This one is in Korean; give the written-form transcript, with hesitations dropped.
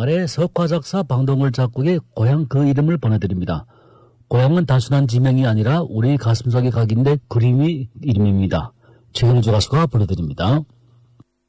아래 석화작사 방동걸 작곡의 고향 그 이름을 보내드립니다. 고향은 단순한 지명이 아니라 우리 가슴속의 각인데 그림이 이름입니다. 최경주 가수가 보내드립니다.